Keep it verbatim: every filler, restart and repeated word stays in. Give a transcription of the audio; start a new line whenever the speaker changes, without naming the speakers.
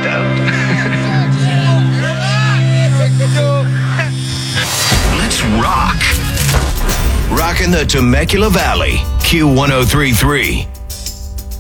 Let's rock. Rockin' the Temecula Valley. Q one oh three point three.